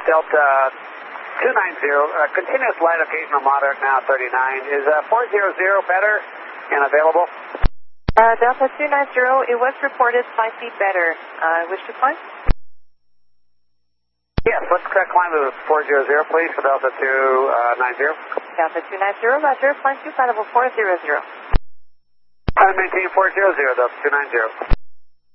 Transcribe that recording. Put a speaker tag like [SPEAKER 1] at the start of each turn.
[SPEAKER 1] Delta 290, continuous light, occasional moderate, now 39. Is 400 better and available?
[SPEAKER 2] Delta 290, it was reported 5 feet better. Wish to climb?
[SPEAKER 1] Yes, let's climb to 400, please, for Delta 290.
[SPEAKER 2] Delta 290, roger, climb to flight level 400.
[SPEAKER 1] I'm maintaining 400, Delta 290.